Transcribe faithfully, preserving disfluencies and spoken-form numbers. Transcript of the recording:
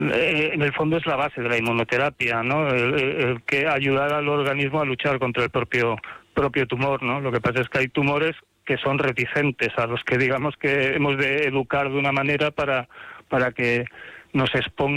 Eh, en el fondo es la base de la inmunoterapia, ¿no? El, el, el que ayudar al organismo a luchar contra el propio propio tumor, ¿no? Lo que pasa es que hay tumores que son reticentes, a los que digamos que hemos de educar de una manera para para que nos expongan